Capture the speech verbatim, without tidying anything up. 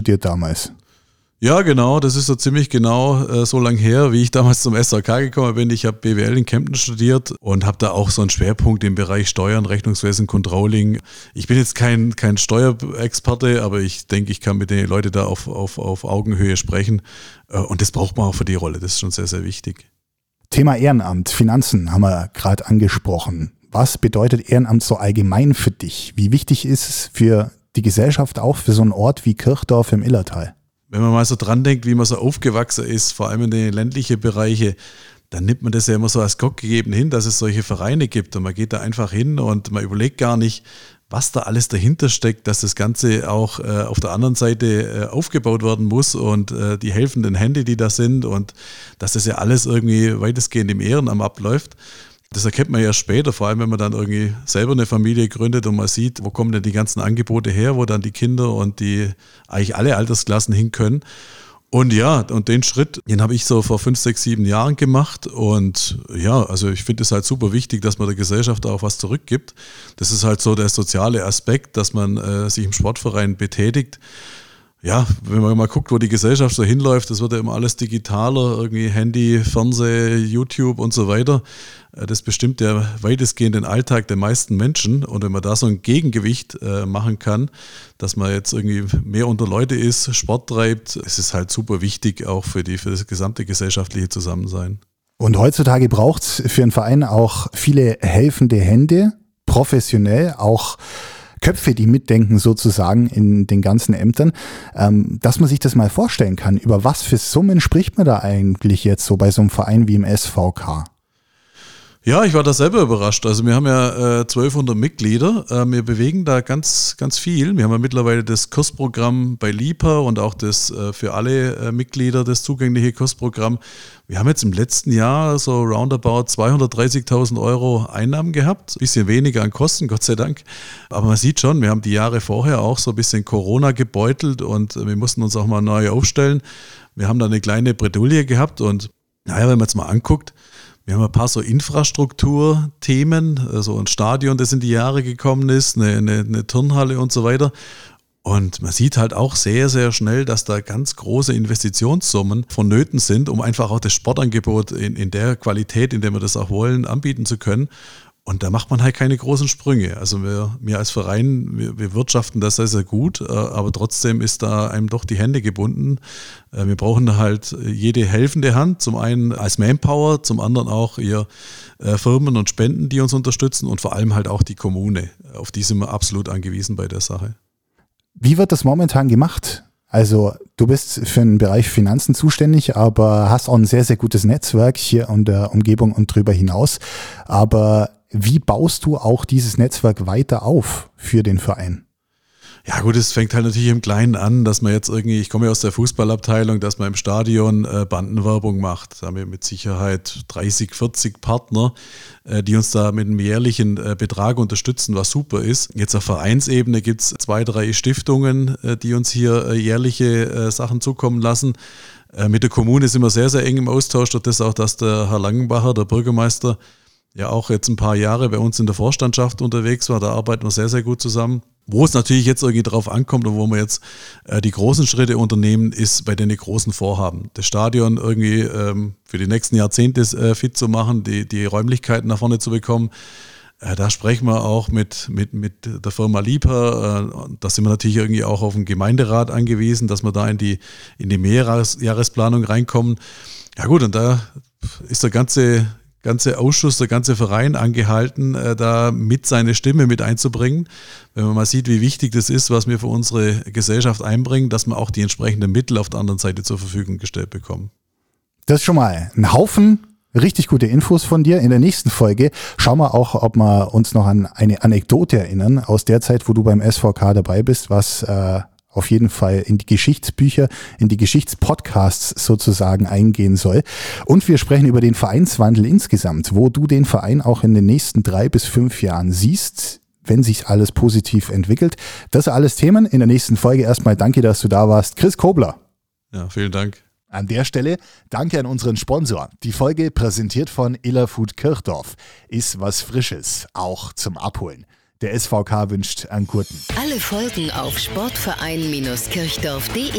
studiert damals. Ja, genau, das ist so ziemlich genau äh, so lang her, wie ich damals zum S V K gekommen bin. Ich habe B W L in Kempten studiert und habe da auch so einen Schwerpunkt im Bereich Steuern, Rechnungswesen, Controlling. Ich bin jetzt kein, kein Steuerexperte, aber ich denke, ich kann mit den Leuten da auf, auf, auf Augenhöhe sprechen. Äh, und das braucht man auch für die Rolle, das ist schon sehr, sehr wichtig. Thema Ehrenamt, Finanzen haben wir gerade angesprochen. Was bedeutet Ehrenamt so allgemein für dich? Wie wichtig ist es für die Gesellschaft, auch für so einen Ort wie Kirchdorf im Illertal? Wenn man mal so dran denkt, wie man so aufgewachsen ist, vor allem in den ländlichen Bereichen, dann nimmt man das ja immer so als Gott gegeben hin, dass es solche Vereine gibt und man geht da einfach hin und man überlegt gar nicht, was da alles dahinter steckt, dass das Ganze auch äh, auf der anderen Seite äh, aufgebaut werden muss und äh, die helfenden Hände, die da sind und dass das ja alles irgendwie weitestgehend im Ehrenamt abläuft. Das erkennt man ja später, vor allem wenn man dann irgendwie selber eine Familie gründet und man sieht, wo kommen denn die ganzen Angebote her, wo dann die Kinder und die eigentlich alle Altersklassen hin können. Und ja, und den Schritt, den habe ich so vor fünf, sechs, sieben Jahren gemacht und ja, also ich finde es halt super wichtig, dass man der Gesellschaft auch was zurückgibt. Das ist halt so der soziale Aspekt, dass man äh, sich im Sportverein betätigt. Ja, wenn man mal guckt, wo die Gesellschaft so hinläuft, das wird ja immer alles digitaler, irgendwie Handy, Fernseh, YouTube und so weiter. Das bestimmt ja weitestgehend den Alltag der meisten Menschen. Und wenn man da so ein Gegengewicht äh, machen kann, dass man jetzt irgendwie mehr unter Leute ist, Sport treibt, es ist halt super wichtig auch für die, für das gesamte gesellschaftliche Zusammensein. Und heutzutage braucht es für einen Verein auch viele helfende Hände, professionell, auch Köpfe, die mitdenken sozusagen in den ganzen Ämtern, ähm, dass man sich das mal vorstellen kann. Über was für Summen spricht man da eigentlich jetzt so bei so einem Verein wie im S V K? Ja, ich war da selber überrascht. Also wir haben ja äh, zwölfhundert Mitglieder. Äh, wir bewegen da ganz, ganz viel. Wir haben ja mittlerweile das Kursprogramm bei LIPA und auch das äh, für alle äh, Mitglieder das zugängliche Kursprogramm. Wir haben jetzt im letzten Jahr so roundabout zweihundertdreißigtausend Euro Einnahmen gehabt. Ein bisschen weniger an Kosten, Gott sei Dank. Aber man sieht schon, wir haben die Jahre vorher auch so ein bisschen Corona gebeutelt und wir mussten uns auch mal neu aufstellen. Wir haben da eine kleine Bredouille gehabt und naja, wenn man jetzt mal anguckt, wir haben ein paar so Infrastrukturthemen, also ein Stadion, das in die Jahre gekommen ist, eine, eine, eine Turnhalle und so weiter. Und man sieht halt auch sehr, sehr schnell, dass da ganz große Investitionssummen vonnöten sind, um einfach auch das Sportangebot in, in der Qualität, in der wir das auch wollen, anbieten zu können. Und da macht man halt keine großen Sprünge. Also wir, wir als Verein, wir, wir wirtschaften das sehr, sehr gut, aber trotzdem ist da einem doch die Hände gebunden. Wir brauchen halt jede helfende Hand, zum einen als Manpower, zum anderen auch ihr Firmen und Spenden, die uns unterstützen und vor allem halt auch die Kommune. Auf die sind wir absolut angewiesen bei der Sache. Wie wird das momentan gemacht? Also du bist für den Bereich Finanzen zuständig, aber hast auch ein sehr, sehr gutes Netzwerk hier in der Umgebung und drüber hinaus. Aber wie baust du auch dieses Netzwerk weiter auf für den Verein? Ja gut, es fängt halt natürlich im Kleinen an, dass man jetzt irgendwie, ich komme ja aus der Fußballabteilung, dass man im Stadion äh, Bandenwerbung macht. Da haben wir mit Sicherheit dreißig, vierzig Partner, äh, die uns da mit einem jährlichen äh, Betrag unterstützen, was super ist. Jetzt auf Vereinsebene gibt es zwei, drei Stiftungen, äh, die uns hier äh, jährliche äh, Sachen zukommen lassen. Äh, mit der Kommune sind wir sehr, sehr eng im Austausch, durch das auch, dass der Herr Langenbacher, der Bürgermeister, ja auch jetzt ein paar Jahre bei uns in der Vorstandschaft unterwegs war. Da arbeiten wir sehr, sehr gut zusammen. Wo es natürlich jetzt irgendwie drauf ankommt und wo wir jetzt äh, die großen Schritte unternehmen, ist bei den großen Vorhaben. Das Stadion irgendwie ähm, für die nächsten Jahrzehnte äh, fit zu machen, die, die Räumlichkeiten nach vorne zu bekommen. Äh, da sprechen wir auch mit, mit, mit der Firma LIPA. Äh, da sind wir natürlich irgendwie auch auf den Gemeinderat angewiesen, dass wir da in die, in die Mehrjahresplanung reinkommen. Ja gut, und da ist der ganze... ganze Ausschuss, der ganze Verein angehalten, äh, da mit seine Stimme mit einzubringen. Wenn man mal sieht, wie wichtig das ist, was wir für unsere Gesellschaft einbringen, dass wir auch die entsprechenden Mittel auf der anderen Seite zur Verfügung gestellt bekommen. Das ist schon mal ein Haufen richtig gute Infos von dir. In der nächsten Folge schauen wir auch, ob wir uns noch an eine Anekdote erinnern aus der Zeit, wo du beim S V K dabei bist, was äh, auf jeden Fall in die Geschichtsbücher, in die Geschichtspodcasts sozusagen eingehen soll. Und wir sprechen über den Vereinswandel insgesamt, wo du den Verein auch in den nächsten drei bis fünf Jahren siehst, wenn sich alles positiv entwickelt. Das sind alles Themen in der nächsten Folge. Erstmal danke, dass du da warst. Chris Kobler. Ja, vielen Dank. An der Stelle danke an unseren Sponsor. Die Folge präsentiert von Illerfood Kirchdorf. Ist was Frisches, auch zum Abholen. Der S V K wünscht einen guten. Alle Folgen auf sportverein Kirchdorf punkt de